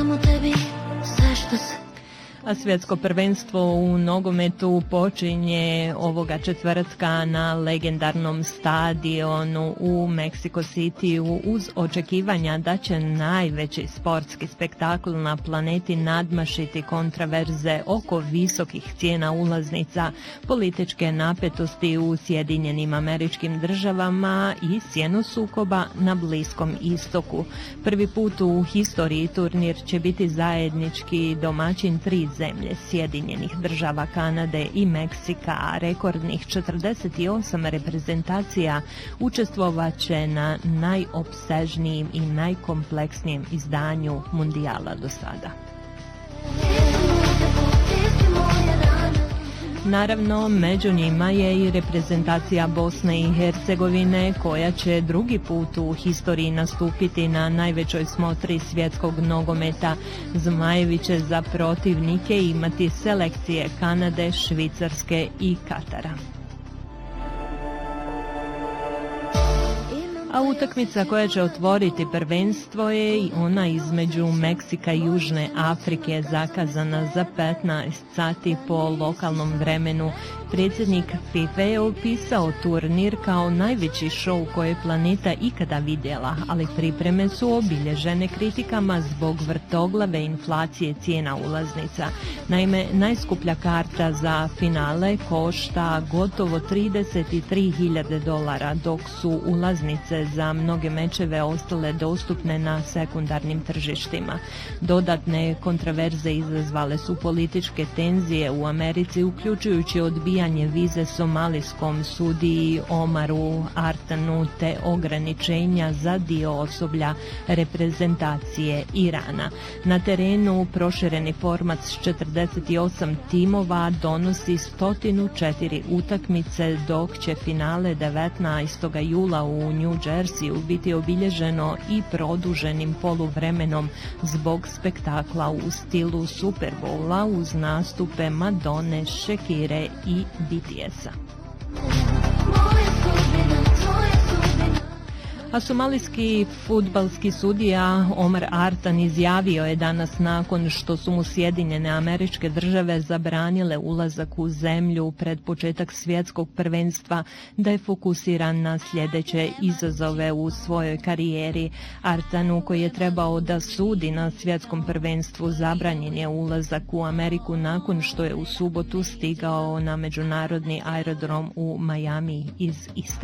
A svjetsko prvenstvo u nogometu počinje ovoga četvrtka na legendarnom stadionu u Mexico Cityu uz očekivanja da će najveći sportski spektakl na planeti nadmašiti kontraverze oko visokih cijena ulaznica, političke napetosti u Sjedinjenim Američkim Državama i sjenu sukoba na Bliskom istoku. Prvi put u historiji turnir će biti zajednički domaćin tri zemlje, Sjedinjenih Država, Kanade i Meksika, a rekordnih 48 reprezentacija učestvovat će na najopsežnijim i najkompleksnijem izdanju mundijala do sada. Naravno, među njima je i reprezentacija Bosne i Hercegovine koja će drugi put u historiji nastupiti na najvećoj smotri svjetskog nogometa. Zmajevi će za protivnike imati selekcije Kanade, Švicarske i Katara. A utakmica koja će otvoriti prvenstvo je i ona između Meksika i Južne Afrike, zakazana za 15 sati po lokalnom vremenu. Predsjednik FIFA je opisao turnir kao najveći šou koje je planeta ikada vidjela, ali pripreme su obilježene kritikama zbog vrtoglave inflacije cijena ulaznica. Naime, najskuplja karta za finale košta gotovo $33.000, dok su ulaznice za mnoge mečeve ostale dostupne na sekundarnim tržištima. Dodatne kontraverze izazvale su političke tenzije u Americi, uključujući odbijanje vize somalijskom sudiji Omaru Artanu te ograničenja za dio osoblja reprezentacije Irana. Na terenu prošireni format s 48 timova donosi 104 utakmice, dok će finale 19. jula u New Jerseyu biti obilježeno i produženim poluvremenom zbog spektakla u stilu Super Bowla uz nastupe Madone, Shakire i BTS-a. A somalijski fudbalski sudija Omar Artan izjavio je danas, nakon što su mu Sjedinjene Američke Države zabranile ulazak u zemlju pred početak svjetskog prvenstva, da je fokusiran na sljedeće izazove u svojoj karijeri. Artanu, koji je trebao da sudi na svjetskom prvenstvu, zabranjen je ulazak u Ameriku nakon što je u subotu stigao na međunarodni aerodrom u Miami iz Istanbula.